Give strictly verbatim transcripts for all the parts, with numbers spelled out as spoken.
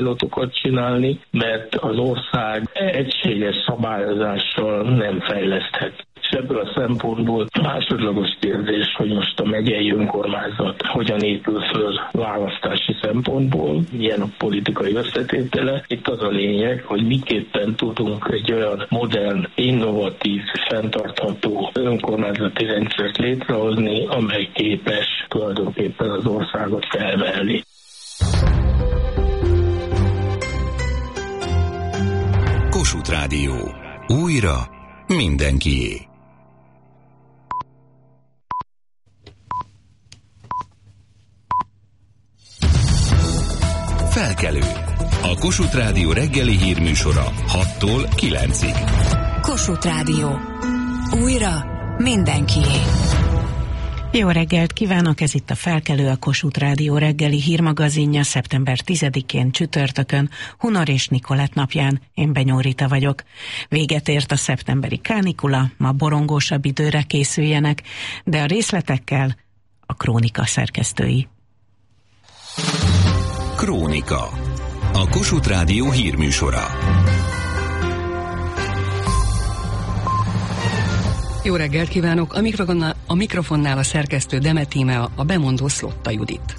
pilótokat csinálni, mert az ország egységes szabályozással nem fejleszthet. És ebből a szempontból másodlagos kérdés, hogy most a megyei önkormányzat hogyan épül föl választási szempontból, milyen a politikai összetétele. Itt az a lényeg, hogy miképpen tudunk egy olyan modern, innovatív, fenntartható önkormányzati rendszert létrehozni, amely képes tulajdonképpen az országot felvelni. Kossuth Rádió. Újra mindenkié. Felkelő. A Kossuth Rádió reggeli hírműsora hattól kilencig. Kossuth Rádió. Újra mindenkié. Jó reggelt kívánok, ez itt a Felkelő, a Kossuth Rádió reggeli hírmagazinja szeptember tizedikén csütörtökön, Hunor és Nikolett napján. Én Benyó Rita vagyok. Véget ért a szeptemberi kánikula, ma borongósabb időre készüljenek, de a részletekkel a Krónika szerkesztői. Krónika. A Kossuth Rádió hírműsora. Jó reggelt kívánok! A mikrofonnál a, mikrofonnál a szerkesztő Demetíme, a bemondó Szlotta Judit.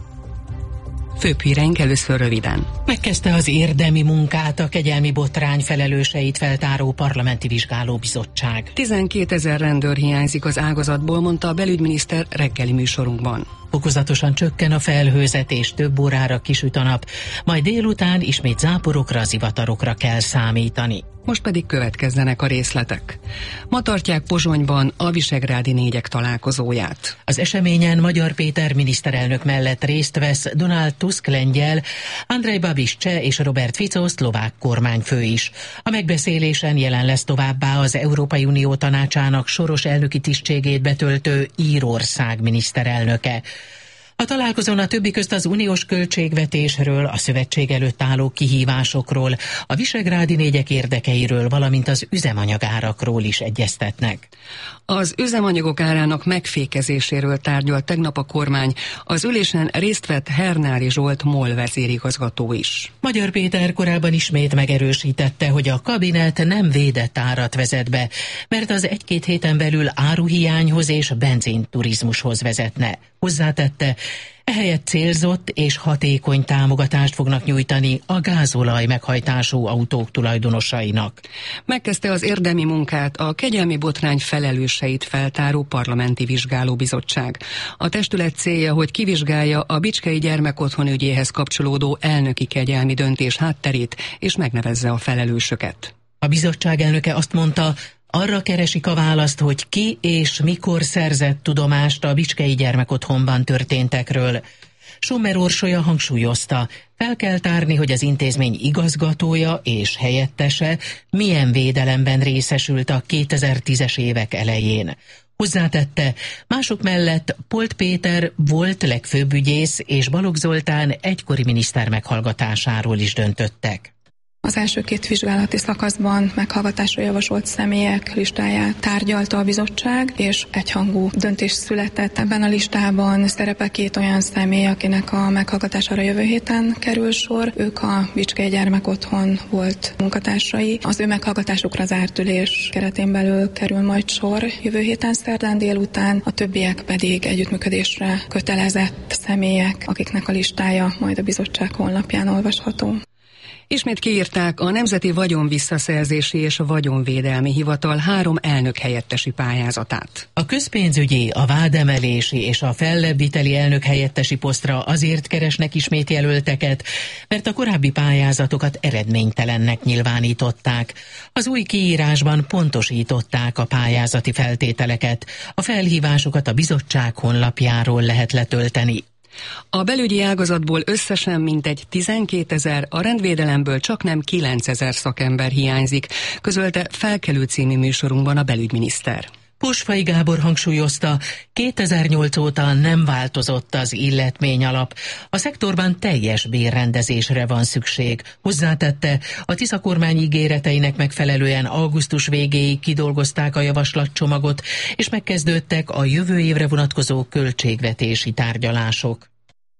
Főbb híreink először röviden. Megkezdte az érdemi munkát a kegyelmi botrány felelőseit feltáró parlamenti vizsgálóbizottság. tizenkétezer rendőr hiányzik az ágazatból, mondta a belügyminiszter reggeli műsorunkban. Fokozatosan csökken a felhőzet, több órára kisüt a nap, majd délután ismét záporokra, zivatarokra kell számítani. Most pedig következzenek a részletek. Ma tartják Pozsonyban a visegrádi négyek találkozóját. Az eseményen Magyar Péter miniszterelnök mellett részt vesz Donald Tusk lengyel, Andrej Babiš cseh és Robert Fico szlovák kormányfő is. A megbeszélésen jelen lesz továbbá az Európai Unió tanácsának soros elnöki tisztségét betöltő Írország miniszterelnöke. A találkozón a többi közt az uniós költségvetésről, a szövetség előtt álló kihívásokról, a visegrádi négyek érdekeiről, valamint az üzemanyagárakról is egyeztetnek. Az üzemanyagok árának megfékezéséről tárgyalt tegnap a kormány, az ülésen részt vett Hernári Zsolt MOL vezérigazgató is. Magyar Péter korábban ismét megerősítette, hogy a kabinet nem védett árat vezet be, mert az egy-két héten belül áruhiányhoz és benzinturizmushoz vezetne. Hozzátette, ehelyett célzott és hatékony támogatást fognak nyújtani a gázolaj meghajtású autók tulajdonosainak. Megkezdte az érdemi munkát a kegyelmi botrány felelőseit feltáró parlamenti vizsgálóbizottság. A testület célja, hogy kivizsgálja a Bicskei Gyermekotthon ügyéhez kapcsolódó elnöki kegyelmi döntés hátterét, és megnevezze a felelősöket. A bizottság elnöke azt mondta, arra keresik a választ, hogy ki és mikor szerzett tudomást a Bicskei Gyermekotthonban történtekről. Sommer Orsolya hangsúlyozta, fel kell tárni, hogy az intézmény igazgatója és helyettese milyen védelemben részesült a kétezer-tízes évek elején. Hozzátette, mások mellett Polt Péter volt legfőbb ügyész és Balogh Zoltán egykori miniszter meghallgatásáról is döntöttek. Az első két vizsgálati szakaszban meghallgatásra javasolt személyek listáját tárgyalta a bizottság, és egyhangú döntés született. Ebben a listában szerepel két olyan személy, akinek a meghallgatására jövő héten kerül sor. Ők a Bicskei Gyermekotthon volt munkatársai. Az ő meghallgatásukra zárt ülés keretén belül kerül majd sor jövő héten szerdán délután, a többiek pedig együttműködésre kötelezett személyek, akiknek a listája majd a bizottság honlapján olvasható. Ismét kiírták a Nemzeti Vagyonvisszaszerzési és Vagyonvédelmi Hivatal három elnök helyettesi pályázatát. A közpénzügyi, a vádemelési és a fellebbviteli elnök helyettesi posztra azért keresnek ismét jelölteket, mert a korábbi pályázatokat eredménytelennek nyilvánították. Az új kiírásban pontosították a pályázati feltételeket, a felhívásokat a bizottság honlapjáról lehet letölteni. A belügyi ágazatból összesen mintegy tizenkétezer, a rendvédelemből csaknem kilencezer szakember hiányzik, közölte Felkelő című műsorunkban a belügyminiszter. Posfai Gábor hangsúlyozta, kétezer-nyolc óta nem változott az illetményalap. A szektorban teljes bérrendezésre van szükség. Hozzátette, a Tisza kormány ígéreteinek megfelelően augusztus végéig kidolgozták a javaslatcsomagot, és megkezdődtek a jövő évre vonatkozó költségvetési tárgyalások.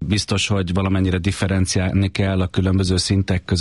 Biztos, hogy valamennyire differenciálni kell a különböző szintek között